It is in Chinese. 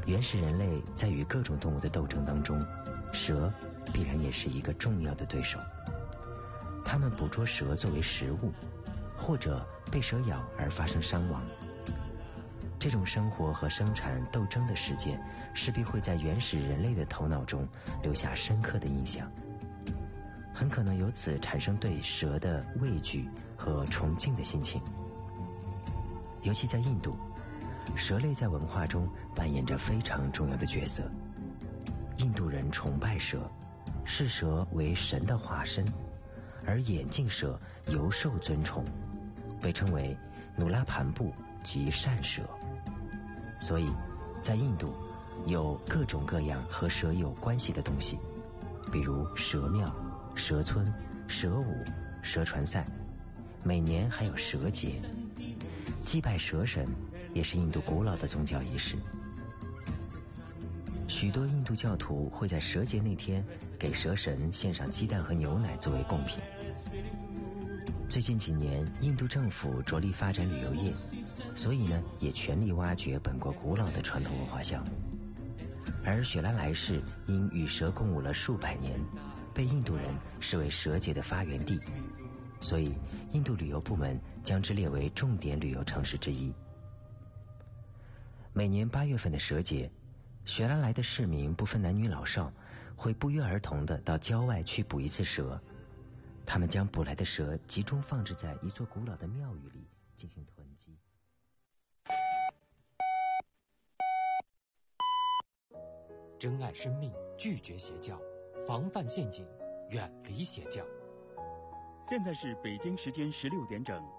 原始人类在与各种动物的斗争当中，蛇必然也是一个重要的对手。他们捕捉蛇作为食物，或者被蛇咬而发生伤亡。这种生活和生产斗争的事件，势必会在原始人类的头脑中留下深刻的印象，很可能由此产生对蛇的畏惧和崇敬的心情。尤其在印度，蛇类在文化中扮演着非常重要的角色。印度人崇拜蛇，视蛇为神的化身，而眼镜蛇尤受尊崇，被称为努拉盘布及善蛇。所以在印度有各种各样和蛇有关系的东西，比如蛇庙、蛇村、蛇舞、蛇传赛，每年还有蛇节。祭拜蛇神也是印度古老的宗教仪式。许多印度教徒会在蛇节那天给蛇神献上鸡蛋和牛奶作为贡品。最近几年，印度政府着力发展旅游业，所以呢，也全力挖掘本国古老的传统文化项目。而雪拉莱市因与蛇共舞了数百年，被印度人视为蛇节的发源地，所以印度旅游部门将之列为重点旅游城市之一。每年8月份的蛇节，雪拉莱的市民不分男女老少，会不约而同地到郊外去捕一次蛇。他们将捕来的蛇集中放置在一座古老的庙宇里进行囤积。 珍爱生命，拒绝邪教，防范陷阱，远离邪教。 现在是北京时间16点整，